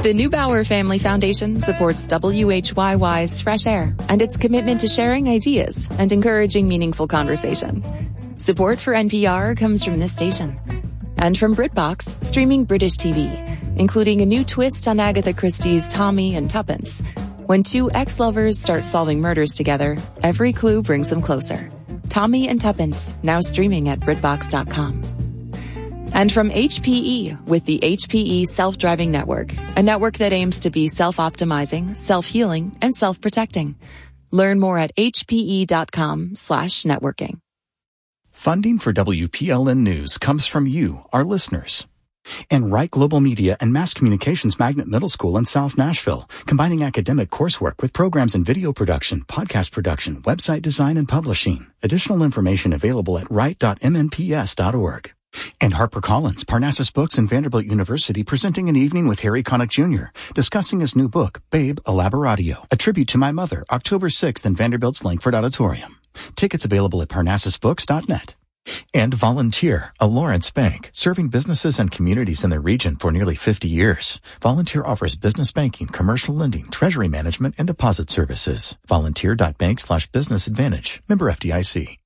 The Neubauer Family Foundation supports WHYY's Fresh Air and its commitment to sharing ideas and encouraging meaningful conversation. Support for NPR comes from this station and from BritBox, streaming British TV, including a new twist on Agatha Christie's Tommy and Tuppence. When two ex-lovers start solving murders together, every clue brings them closer. Tommy and Tuppence, now streaming at BritBox.com. And from HPE with the HPE Self-Driving Network, a network that aims to be self-optimizing, self-healing, and self-protecting. Learn more at hpe.com/networking. Funding for WPLN News comes from you, our listeners. And Wright Global Media and Mass Communications Magnet Middle School in South Nashville, combining academic coursework with programs in video production, podcast production, website design, and publishing. Additional information available at wright.mnps.org. And HarperCollins, Parnassus Books, and Vanderbilt University presenting an evening with Harry Connick Jr., discussing his new book, Babe, a Laboratio, a tribute to my mother, October 6th in Vanderbilt's Langford Auditorium. Tickets available at parnassusbooks.net. And Volunteer, a Lawrence bank, serving businesses and communities in the region for nearly 50 years. Volunteer offers business banking, commercial lending, treasury management, and deposit services. Volunteer.bank/business advantage. Member FDIC.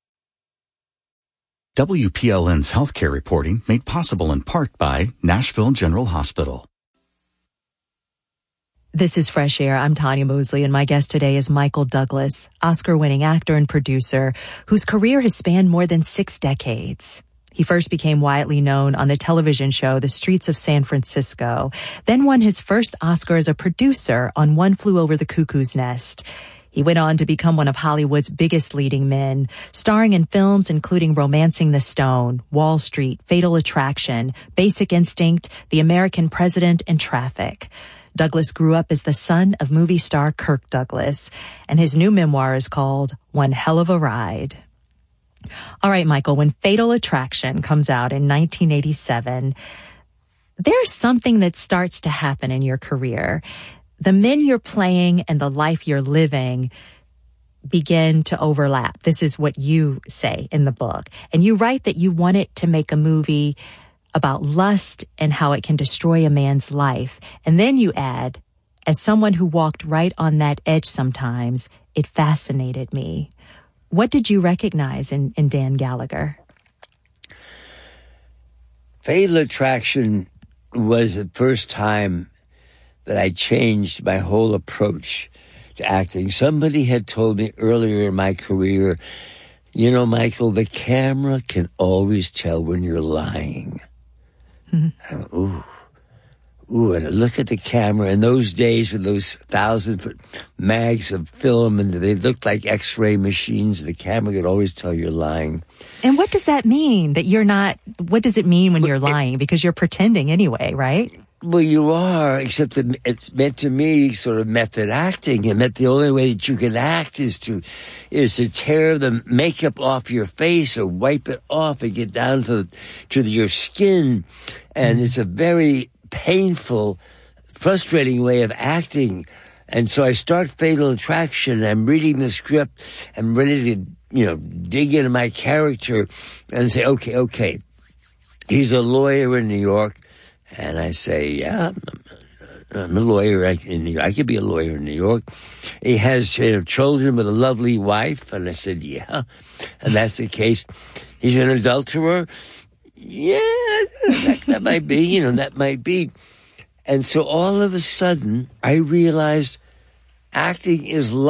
WPLN's healthcare reporting made possible in part by Nashville General Hospital. This is Fresh Air. I'm Tanya Mosley, and my guest today is Michael Douglas, Oscar-winning actor and producer, whose career has spanned more than 6 decades. He first became widely known on the television show The Streets of San Francisco, then won his first Oscar as a producer on One Flew Over the Cuckoo's Nest. He went on to become one of Hollywood's biggest leading men, starring in films including Romancing the Stone, Wall Street, Fatal Attraction, Basic Instinct, The American President, and Traffic. Douglas grew up as the son of movie star Kirk Douglas, and his new memoir is called One Hell of a Ride. All right, Michael, when Fatal Attraction comes out in 1987, there's something that starts to happen in your career. The men you're playing and the life you're living begin to overlap. This is what you say in the book. And you write that you wanted to make a movie about lust and how it can destroy a man's life. And then you add, as someone who walked right on that edge sometimes, it fascinated me. What did you recognize in Dan Gallagher? Fatal Attraction was the first time that I changed my whole approach to acting. Somebody had told me earlier in my career, you know, Michael, the camera can always tell when you're lying. Mm-hmm. And I look at the camera in those days with those 1,000-foot mags of film, and they looked like X-ray machines. The camera could always tell you're lying. And what does that mean, that you're not, what does it mean when you're lying? Because you're pretending anyway, right? Well, you are, except that it's meant to me sort of method acting, and that the only way that you can act is to tear the makeup off your face or wipe it off and get down to your skin. And it's a very painful, frustrating way of acting. And so I start Fatal Attraction. I'm reading the script. I'm ready to, dig into my character and say, okay, he's a lawyer in New York. And I say, yeah, I'm a lawyer in New York. I could be a lawyer in New York. He has children with a lovely wife. And I said, yeah, and that's the case. He's an adulterer. Yeah, that might be, that might be. And so all of a sudden, I realized acting is